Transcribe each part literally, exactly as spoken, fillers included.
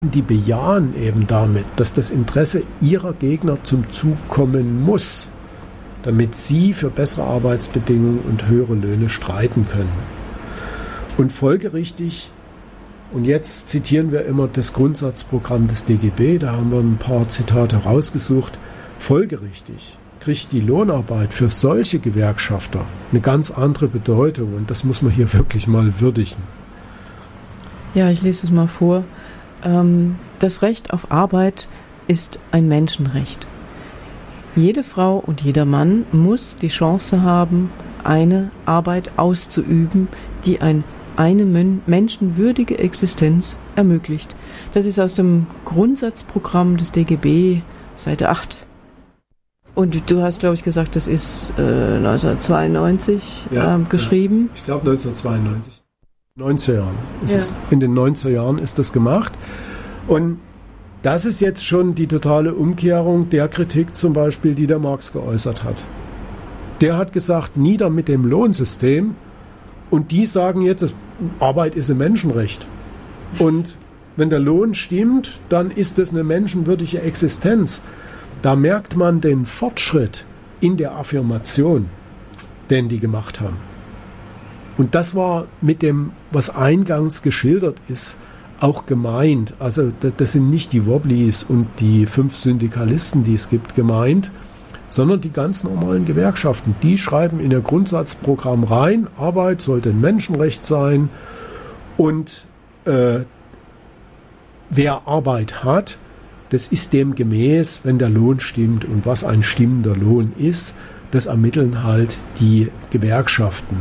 die bejahen eben damit, dass das Interesse ihrer Gegner zum Zug kommen muss, damit sie für bessere Arbeitsbedingungen und höhere Löhne streiten können. Und folgerichtig, und jetzt zitieren wir immer das Grundsatzprogramm des D G B, da haben wir ein paar Zitate rausgesucht, folgerichtig kriegt die Lohnarbeit für solche Gewerkschafter eine ganz andere Bedeutung, und das muss man hier wirklich mal würdigen. Ja, ich lese es mal vor. Das Recht auf Arbeit ist ein Menschenrecht. Jede Frau und jeder Mann muss die Chance haben, eine Arbeit auszuüben, die ein, eine menschenwürdige Existenz ermöglicht. Das ist aus dem Grundsatzprogramm des D G B, Seite acht. Und du hast, glaube ich, gesagt, das ist äh, neunzehnhundertzweiundneunzig ja, ähm, geschrieben. Ja. Ich glaube neunzehnhundertzweiundneunzig. neunziger Jahren. Ist ja. es, in den neunziger Jahren ist das gemacht. Und das ist jetzt schon die totale Umkehrung der Kritik zum Beispiel, die der Marx geäußert hat. Der hat gesagt, nieder mit dem Lohnsystem, und die sagen jetzt, das Arbeit ist ein Menschenrecht. Und wenn der Lohn stimmt, dann ist das eine menschenwürdige Existenz. Da merkt man den Fortschritt in der Affirmation, den die gemacht haben. Und das war mit dem, was eingangs geschildert ist, auch gemeint. Also das sind nicht die Wobblies und die fünf Syndikalisten, die es gibt, gemeint, sondern die ganz normalen Gewerkschaften. Die schreiben in ihr Grundsatzprogramm rein, Arbeit sollte ein Menschenrecht sein, und äh, wer Arbeit hat, das ist dem gemäß, wenn der Lohn stimmt. Und was ein stimmender Lohn ist, das ermitteln halt die Gewerkschaften.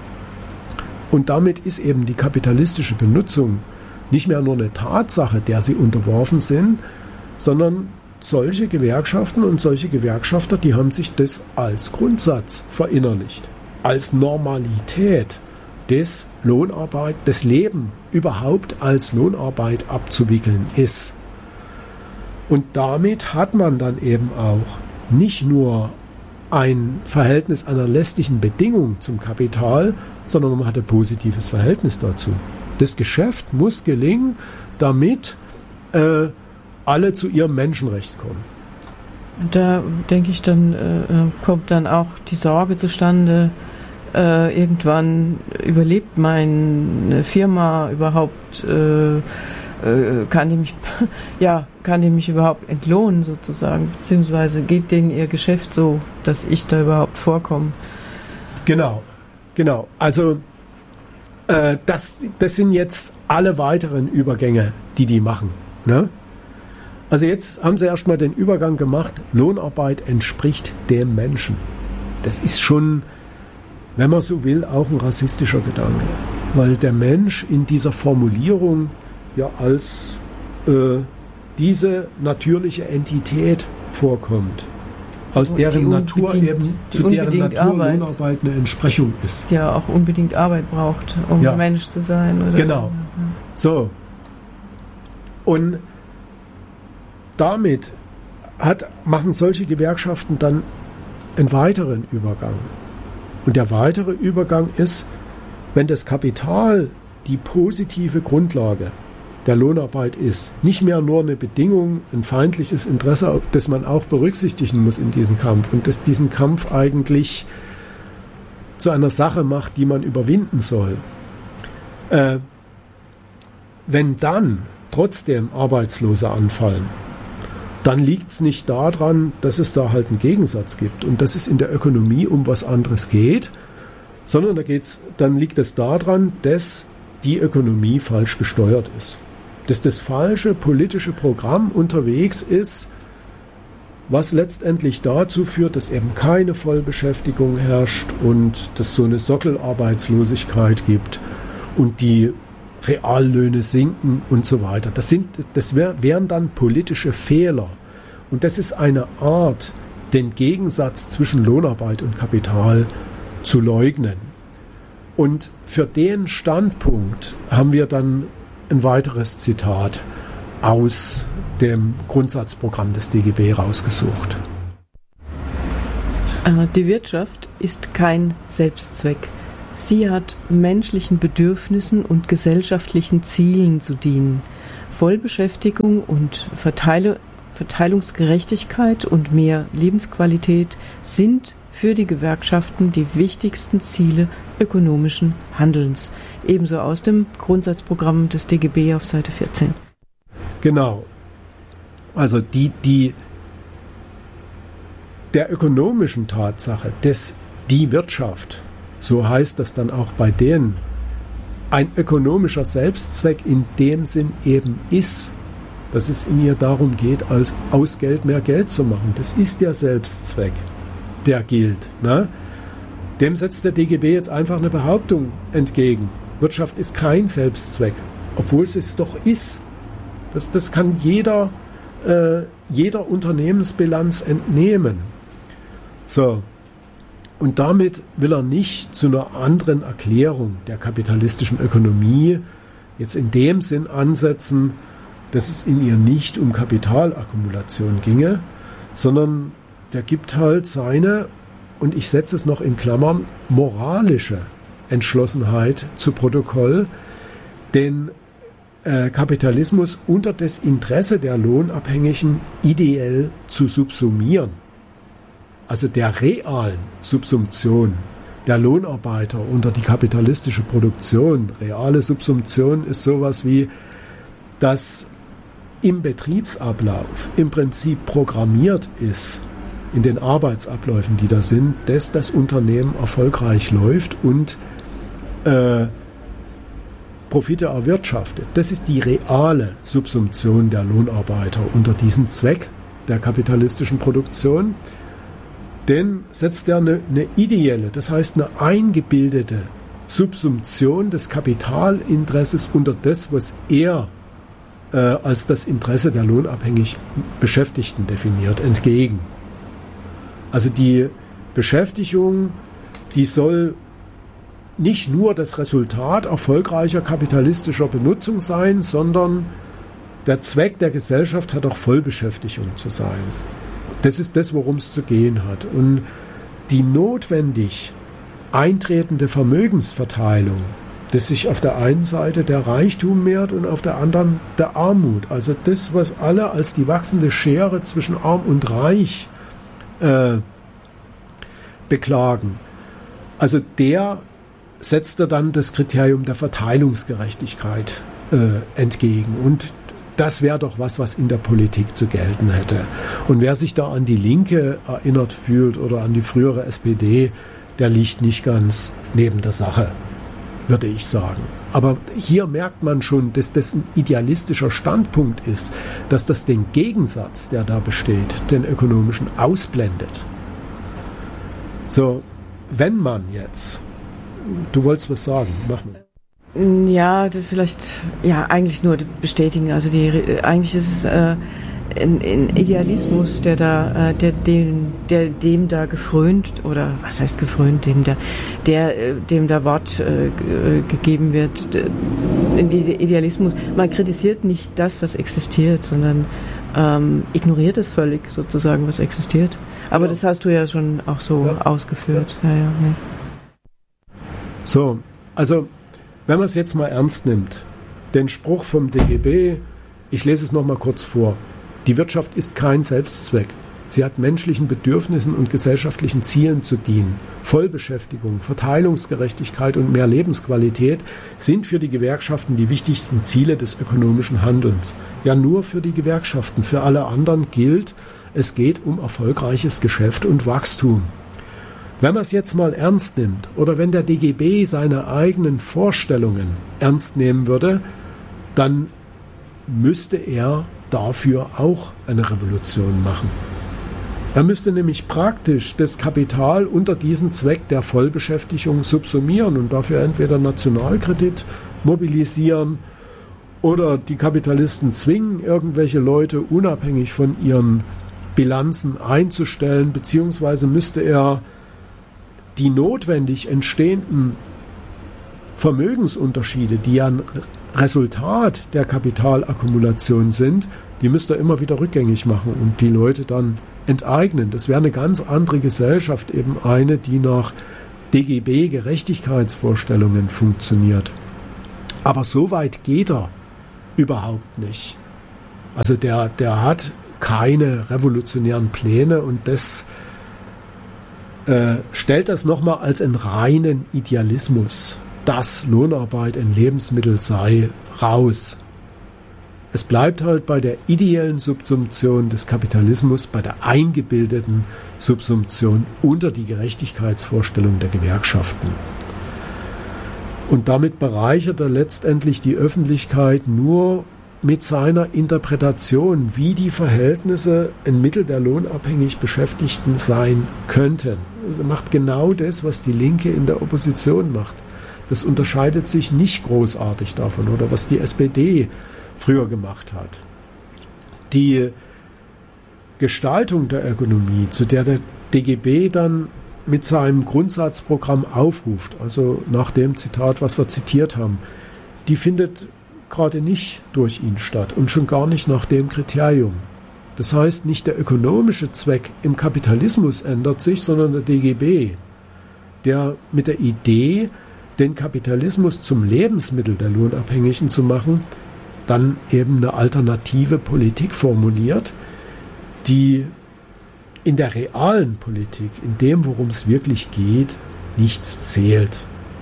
Und damit ist eben die kapitalistische Benutzung nicht mehr nur eine Tatsache, der sie unterworfen sind, sondern solche Gewerkschaften und solche Gewerkschafter, die haben sich das als Grundsatz verinnerlicht, als Normalität des Lohnarbeit, des Leben überhaupt als Lohnarbeit abzuwickeln ist. Und damit hat man dann eben auch nicht nur ein Verhältnis einer lästigen Bedingung zum Kapital, sondern man hat ein positives Verhältnis dazu. Das Geschäft muss gelingen, damit äh, alle zu ihrem Menschenrecht kommen. Da denke ich, dann äh, kommt dann auch die Sorge zustande, äh, irgendwann überlebt meine Firma überhaupt, äh, äh, kann die mich, ja, kann die mich überhaupt entlohnen sozusagen, beziehungsweise geht denen ihr Geschäft so, dass ich da überhaupt vorkomme. Genau, genau. Also äh, das, das sind jetzt alle weiteren Übergänge, die die machen, ne? Also jetzt haben sie erstmal den Übergang gemacht, Lohnarbeit entspricht dem Menschen. Das ist schon, wenn man so will, auch ein rassistischer Gedanke. Weil der Mensch in dieser Formulierung ja als äh, diese natürliche Entität vorkommt, aus deren Natur eben, zu deren Natur Arbeit. Lohnarbeit eine Entsprechung ist. Die ja auch unbedingt Arbeit braucht, um ja. Mensch zu sein. Oder? Genau. So. Und damit hat, machen solche Gewerkschaften dann einen weiteren Übergang. Und der weitere Übergang ist, wenn das Kapital die positive Grundlage der Lohnarbeit ist, nicht mehr nur eine Bedingung, ein feindliches Interesse, das man auch berücksichtigen muss in diesem Kampf und das diesen Kampf eigentlich zu einer Sache macht, die man überwinden soll. Äh, wenn dann trotzdem Arbeitslose anfallen, dann liegt es nicht daran, dass es da halt einen Gegensatz gibt und dass es in der Ökonomie um was anderes geht, sondern da geht's, dann liegt es daran, dass die Ökonomie falsch gesteuert ist. Dass das falsche politische Programm unterwegs ist, was letztendlich dazu führt, dass eben keine Vollbeschäftigung herrscht und dass so eine Sockelarbeitslosigkeit gibt und die Reallöhne sinken und so weiter. Das sind, das wär, wären dann politische Fehler. Und das ist eine Art, den Gegensatz zwischen Lohnarbeit und Kapital zu leugnen. Und für den Standpunkt haben wir dann ein weiteres Zitat aus dem Grundsatzprogramm des D G B rausgesucht. Die Wirtschaft ist kein Selbstzweck. Sie hat menschlichen Bedürfnissen und gesellschaftlichen Zielen zu dienen. Vollbeschäftigung und Verteile, Verteilungsgerechtigkeit und mehr Lebensqualität sind für die Gewerkschaften die wichtigsten Ziele ökonomischen Handelns. Ebenso aus dem Grundsatzprogramm des D G B auf Seite vierzehn. Genau. Also die, die der ökonomischen Tatsache, dass die Wirtschaft, so heißt das dann auch bei denen, ein ökonomischer Selbstzweck in dem Sinn eben ist, dass es in ihr darum geht, als aus Geld mehr Geld zu machen. Das ist der Selbstzweck, der gilt. Ne? Dem setzt der D G B jetzt einfach eine Behauptung entgegen. Wirtschaft ist kein Selbstzweck, obwohl es es doch ist. Das, das kann jeder, äh, jeder Unternehmensbilanz entnehmen. So. Und damit will er nicht zu einer anderen Erklärung der kapitalistischen Ökonomie jetzt in dem Sinn ansetzen, dass es in ihr nicht um Kapitalakkumulation ginge, sondern der gibt halt seine, und ich setze es noch in Klammern, moralische Entschlossenheit zu Protokoll, den äh, Kapitalismus unter das Interesse der Lohnabhängigen ideell zu subsumieren. Also der realen Subsumption der Lohnarbeiter unter die kapitalistische Produktion. Reale Subsumption ist sowas wie, dass im Betriebsablauf im Prinzip programmiert ist, in den Arbeitsabläufen, die da sind, dass das Unternehmen erfolgreich läuft und äh, Profite erwirtschaftet. Das ist die reale Subsumption der Lohnarbeiter unter diesen Zweck der kapitalistischen Produktion. Denn setzt er eine, eine ideelle, das heißt eine eingebildete Subsumption des Kapitalinteresses unter das, was er äh, als das Interesse der lohnabhängig Beschäftigten definiert, entgegen. Also die Beschäftigung, die soll nicht nur das Resultat erfolgreicher kapitalistischer Benutzung sein, sondern der Zweck der Gesellschaft hat auch Vollbeschäftigung zu sein. Das ist das, worum es zu gehen hat. Und die notwendig eintretende Vermögensverteilung, dass sich auf der einen Seite der Reichtum mehrt und auf der anderen der Armut. Also das, was alle als die wachsende Schere zwischen Arm und Reich äh, beklagen. Also der setzte dann das Kriterium der Verteilungsgerechtigkeit äh, entgegen. Und das wäre doch was, was in der Politik zu gelten hätte. Und wer sich da an die Linke erinnert fühlt oder an die frühere S P D, der liegt nicht ganz neben der Sache, würde ich sagen. Aber hier merkt man schon, dass das ein idealistischer Standpunkt ist, dass das den Gegensatz, der da besteht, den ökonomischen, ausblendet. So, wenn man jetzt, du wolltest was sagen, mach mal. Ja, vielleicht, ja, eigentlich nur bestätigen. Also die, eigentlich ist es äh, ein, ein Idealismus, der da, äh, der dem, der dem da gefrönt, oder was heißt gefrönt, dem da, der, dem da Wort äh, gegeben wird. Ein Idealismus. Man kritisiert nicht das, was existiert, sondern ähm, ignoriert es völlig, sozusagen, was existiert. Aber ja. Das hast du ja schon auch so ja. ausgeführt. Ja. Ja, ja, ja. So, also wenn man es jetzt mal ernst nimmt, den Spruch vom D G B, ich lese es nochmal kurz vor. Die Wirtschaft ist kein Selbstzweck. Sie hat menschlichen Bedürfnissen und gesellschaftlichen Zielen zu dienen. Vollbeschäftigung, Verteilungsgerechtigkeit und mehr Lebensqualität sind für die Gewerkschaften die wichtigsten Ziele des ökonomischen Handelns. Ja, nur für die Gewerkschaften. Für alle anderen gilt, es geht um erfolgreiches Geschäft und Wachstum. Wenn man es jetzt mal ernst nimmt oder wenn der D G B seine eigenen Vorstellungen ernst nehmen würde, dann müsste er dafür auch eine Revolution machen. Er müsste nämlich praktisch das Kapital unter diesen Zweck der Vollbeschäftigung subsumieren und dafür entweder Nationalkredit mobilisieren oder die Kapitalisten zwingen, irgendwelche Leute unabhängig von ihren Bilanzen einzustellen, beziehungsweise müsste er die notwendig entstehenden Vermögensunterschiede, die ja ein Resultat der Kapitalakkumulation sind, die müsste er immer wieder rückgängig machen und die Leute dann enteignen. Das wäre eine ganz andere Gesellschaft, eben eine, die nach D G B-Gerechtigkeitsvorstellungen funktioniert. Aber so weit geht er überhaupt nicht. Also der, der hat keine revolutionären Pläne und das äh, stellt das nochmal als einen reinen Idealismus, dass Lohnarbeit ein Lebensmittel sei, raus. Es bleibt halt bei der ideellen Subsumption des Kapitalismus, bei der eingebildeten Subsumption unter die Gerechtigkeitsvorstellung der Gewerkschaften. Und damit bereichert er letztendlich die Öffentlichkeit nur mit seiner Interpretation, wie die Verhältnisse in Mittel der lohnabhängig Beschäftigten sein könnten. Er macht genau das, was die Linke in der Opposition macht. Das unterscheidet sich nicht großartig davon, oder was die S P D früher gemacht hat. Die Gestaltung der Ökonomie, zu der der D G B dann mit seinem Grundsatzprogramm aufruft, also nach dem Zitat, was wir zitiert haben, die findet gerade nicht durch ihn statt und schon gar nicht nach dem Kriterium. Das heißt, nicht der ökonomische Zweck im Kapitalismus ändert sich, sondern der D G B, der mit der Idee, den Kapitalismus zum Lebensmittel der Lohnabhängigen zu machen, dann eben eine alternative Politik formuliert, die in der realen Politik, in dem, worum es wirklich geht, nichts zählt.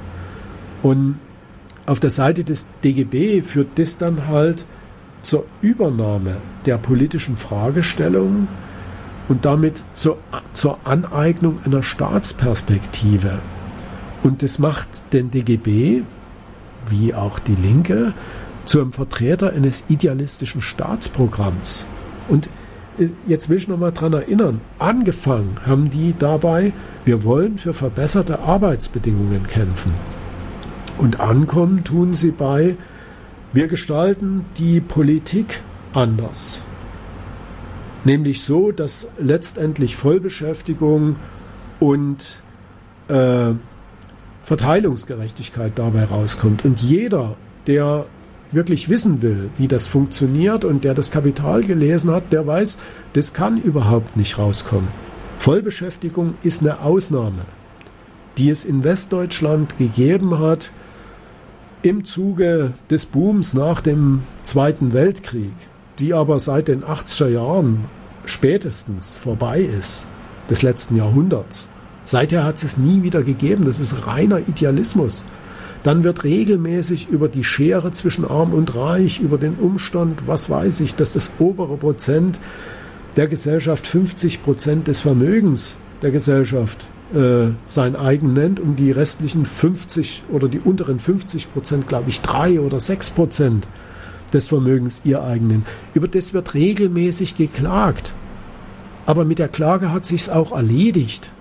Und auf der Seite des D G B führt das dann halt zur Übernahme der politischen Fragestellung und damit zur, zur Aneignung einer Staatsperspektive. Und das macht den D G B, wie auch die Linke, zu einem Vertreter eines idealistischen Staatsprogramms. Und jetzt will ich noch mal dran erinnern, angefangen haben die dabei, wir wollen für verbesserte Arbeitsbedingungen kämpfen. Und ankommen tun sie bei, wir gestalten die Politik anders. Nämlich so, dass letztendlich Vollbeschäftigung und äh, Verteilungsgerechtigkeit dabei rauskommt. Und jeder, der wirklich wissen will, wie das funktioniert und der das Kapital gelesen hat, der weiß, das kann überhaupt nicht rauskommen. Vollbeschäftigung ist eine Ausnahme, die es in Westdeutschland gegeben hat im Zuge des Booms nach dem Zweiten Weltkrieg, die aber seit den achtziger Jahren spätestens vorbei ist, des letzten Jahrhunderts. Seither hat es nie wieder gegeben, das ist reiner Idealismus. Dann wird regelmäßig über die Schere zwischen Arm und Reich, über den Umstand, was weiß ich, dass das obere Prozent der Gesellschaft fünfzig Prozent des Vermögens der Gesellschaft äh, sein eigen nennt und die restlichen fünfzig oder die unteren fünfzig Prozent, glaube ich, drei oder sechs Prozent des Vermögens ihr eigen nennen. Über das wird regelmäßig geklagt. Aber mit der Klage hat sich's auch erledigt.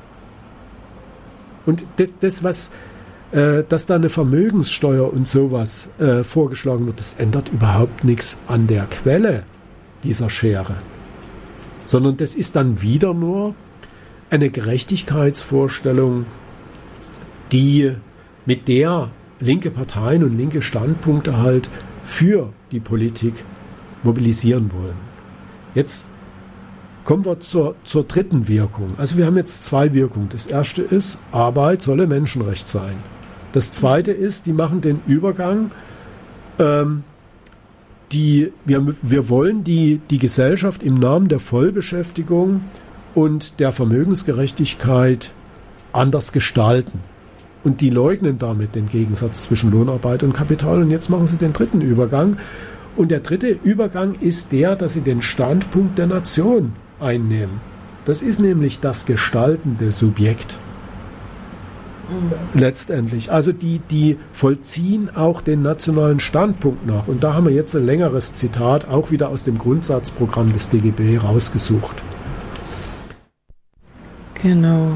Und das, das was dass da eine Vermögenssteuer und sowas äh, vorgeschlagen wird, das ändert überhaupt nichts an der Quelle dieser Schere. Sondern das ist dann wieder nur eine Gerechtigkeitsvorstellung, die mit der linke Parteien und linke Standpunkte halt für die Politik mobilisieren wollen. Jetzt kommen wir zur, zur dritten Wirkung. Also wir haben jetzt zwei Wirkungen. Das erste ist, Arbeit solle Menschenrecht sein. Das zweite ist, die machen den Übergang, ähm, die, wir, wir wollen die, die Gesellschaft im Namen der Vollbeschäftigung und der Vermögensgerechtigkeit anders gestalten. Und die leugnen damit den Gegensatz zwischen Lohnarbeit und Kapital. Und jetzt machen sie den dritten Übergang. Und der dritte Übergang ist der, dass sie den Standpunkt der Nation einnehmen. Das ist nämlich das gestaltende Subjekt. Mhm. Letztendlich. Also die, die vollziehen auch den nationalen Standpunkt nach. Und da haben wir jetzt ein längeres Zitat, auch wieder aus dem Grundsatzprogramm des D G B rausgesucht. Genau.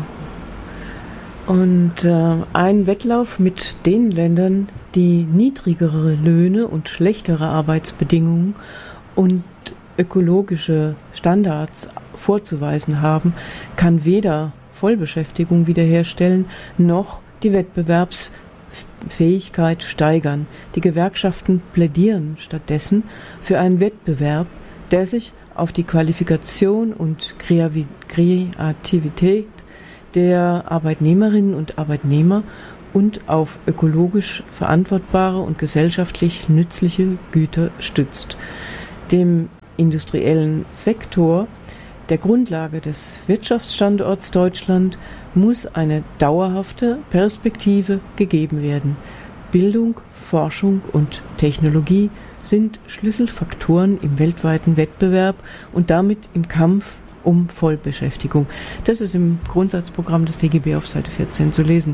Und äh, ein Wettlauf mit den Ländern, die niedrigere Löhne und schlechtere Arbeitsbedingungen und ökologische Standards vorzuweisen haben, kann weder Vollbeschäftigung wiederherstellen, noch die Wettbewerbsfähigkeit steigern. Die Gewerkschaften plädieren stattdessen für einen Wettbewerb, der sich auf die Qualifikation und Kreativität der Arbeitnehmerinnen und Arbeitnehmer und auf ökologisch verantwortbare und gesellschaftlich nützliche Güter stützt. Dem industriellen Sektor, der Grundlage des Wirtschaftsstandorts Deutschland, muss eine dauerhafte Perspektive gegeben werden. Bildung, Forschung und Technologie sind Schlüsselfaktoren im weltweiten Wettbewerb und damit im Kampf um Vollbeschäftigung. Das ist im Grundsatzprogramm des D G B auf Seite vierzehn zu lesen.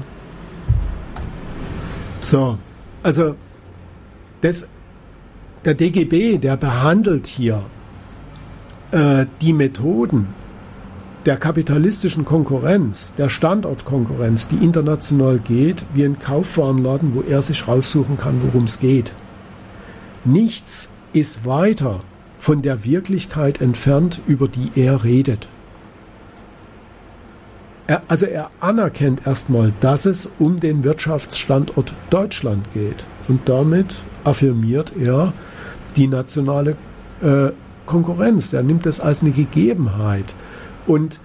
So, also das, der D G B, der behandelt hier äh, die Methoden der kapitalistischen Konkurrenz, der Standortkonkurrenz, die international geht, wie ein Kaufwarenladen, wo er sich raussuchen kann, worum es geht. Nichts ist weiter von der Wirklichkeit entfernt, über die er redet. Er, also er anerkennt erstmal, dass es um den Wirtschaftsstandort Deutschland geht. Und damit affirmiert er die nationale äh, Konkurrenz. Er nimmt es als eine Gegebenheit und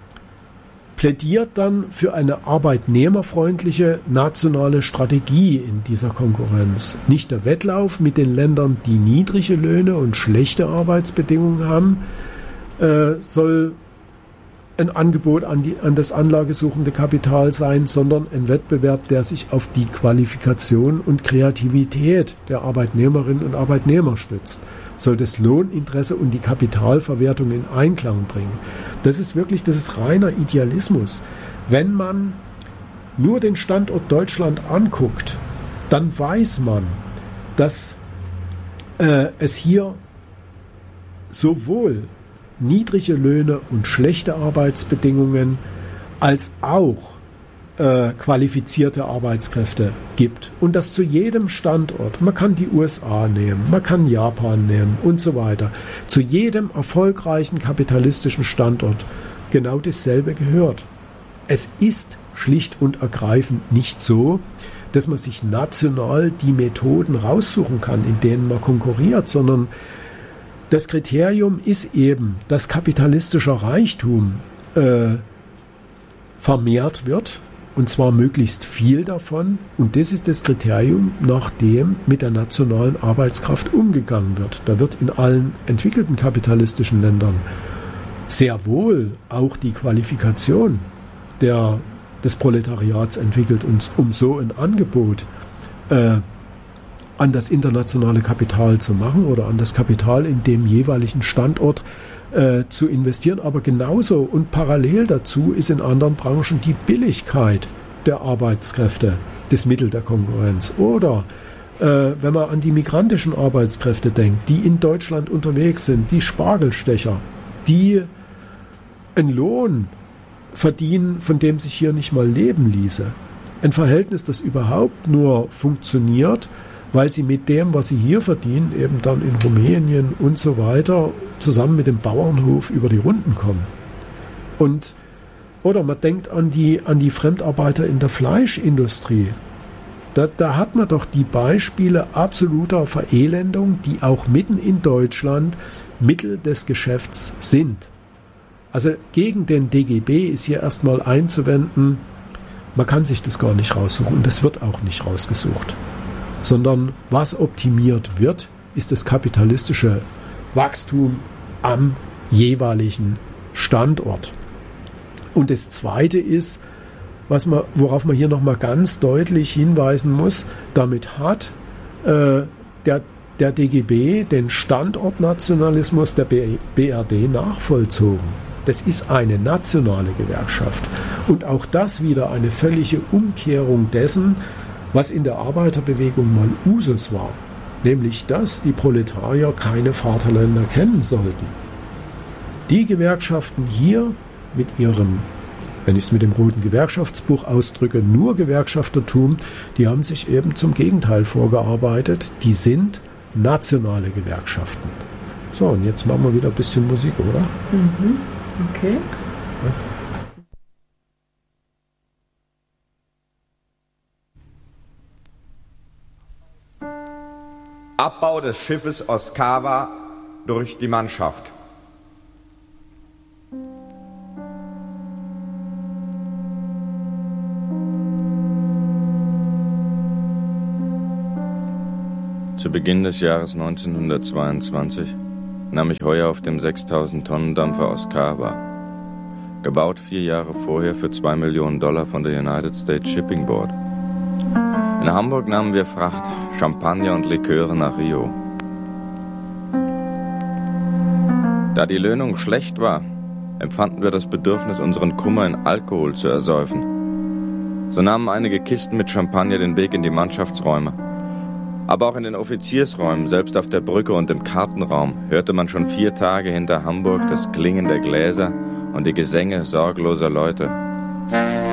plädiert dann für eine arbeitnehmerfreundliche nationale Strategie in dieser Konkurrenz. Nicht der Wettlauf mit den Ländern, die niedrige Löhne und schlechte Arbeitsbedingungen haben, äh, soll ein Angebot an, die, an das anlagesuchende Kapital sein, sondern ein Wettbewerb, der sich auf die Qualifikation und Kreativität der Arbeitnehmerinnen und Arbeitnehmer stützt. Soll das Lohninteresse und die Kapitalverwertung in Einklang bringen. Das ist wirklich, das ist reiner Idealismus. Wenn man nur den Standort Deutschland anguckt, dann weiß man, dass äh, es hier sowohl niedrige Löhne und schlechte Arbeitsbedingungen als auch äh, qualifizierte Arbeitskräfte gibt. Und das zu jedem Standort. Man kann die U S A nehmen, man kann Japan nehmen und so weiter. Zu jedem erfolgreichen kapitalistischen Standort genau dasselbe gehört. Es ist schlicht und ergreifend nicht so, dass man sich national die Methoden raussuchen kann, in denen man konkurriert, sondern das Kriterium ist eben, dass kapitalistischer Reichtum äh, vermehrt wird, und zwar möglichst viel davon. Und das ist das Kriterium, nach dem mit der nationalen Arbeitskraft umgegangen wird. Da wird in allen entwickelten kapitalistischen Ländern sehr wohl auch die Qualifikation der, des Proletariats entwickelt, und um so ein Angebot äh, an das internationale Kapital zu machen oder an das Kapital in dem jeweiligen Standort äh, zu investieren. Aber genauso und parallel dazu ist in anderen Branchen die Billigkeit der Arbeitskräfte das Mittel der Konkurrenz. Oder äh, wenn man an die migrantischen Arbeitskräfte denkt, die in Deutschland unterwegs sind, die Spargelstecher, die einen Lohn verdienen, von dem sich hier nicht mal leben ließe. Ein Verhältnis, das überhaupt nur funktioniert, weil sie mit dem, was sie hier verdienen, eben dann in Rumänien und so weiter zusammen mit dem Bauernhof über die Runden kommen. Und oder man denkt an die, an die Fremdarbeiter in der Fleischindustrie. Da, da hat man doch die Beispiele absoluter Verelendung, die auch mitten in Deutschland Mittel des Geschäfts sind. Also gegen den D G B ist hier erstmal einzuwenden, man kann sich das gar nicht raussuchen und das wird auch nicht rausgesucht. Sondern was optimiert wird, ist das kapitalistische Wachstum am jeweiligen Standort. Und das Zweite ist, was man, worauf man hier nochmal ganz deutlich hinweisen muss, damit hat äh, der, der D G B den Standortnationalismus der B R D nachvollzogen. Das ist eine nationale Gewerkschaft. Und auch das wieder eine völlige Umkehrung dessen, was in der Arbeiterbewegung mal Usus war, nämlich dass die Proletarier keine Vaterländer kennen sollten. Die Gewerkschaften hier mit ihrem, wenn ich es mit dem roten Gewerkschaftsbuch ausdrücke, nur Gewerkschaftertum, die haben sich eben zum Gegenteil vorgearbeitet, die sind nationale Gewerkschaften. So, und jetzt machen wir wieder ein bisschen Musik, oder? Mhm. Okay. Was? Abbau des Schiffes Oskawa durch die Mannschaft. Zu Beginn des Jahres neunzehnhundertzweiundzwanzig nahm ich heuer auf dem sechstausend-Tonnen-Dampfer Oskawa, gebaut vier Jahre vorher für zwei Millionen Dollar von der United States Shipping Board. In Hamburg nahmen wir Fracht, Champagner und Liköre nach Rio. Da die Löhnung schlecht war, empfanden wir das Bedürfnis, unseren Kummer in Alkohol zu ersäufen. So nahmen einige Kisten mit Champagner den Weg in die Mannschaftsräume. Aber auch in den Offiziersräumen, selbst auf der Brücke und im Kartenraum, hörte man schon vier Tage hinter Hamburg das Klingen der Gläser und die Gesänge sorgloser Leute.